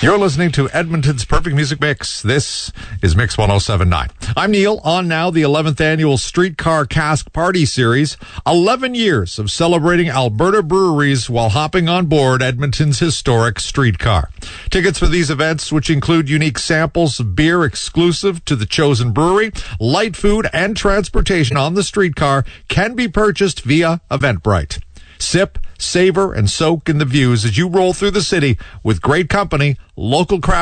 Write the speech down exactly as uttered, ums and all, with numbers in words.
You're listening to Edmonton's Perfect Music Mix. This is Mix one oh seven point nine. I'm Neil. On now, the eleventh annual Streetcar Cask Party Series. eleven years of celebrating Alberta breweries while hopping on board Edmonton's historic streetcar. Tickets for these events, which include unique samples of beer exclusive to the chosen brewery, light food, and transportation on the streetcar, can be purchased via Eventbrite. Sip, savor, and soak in the views as you roll through the city with great company, local craft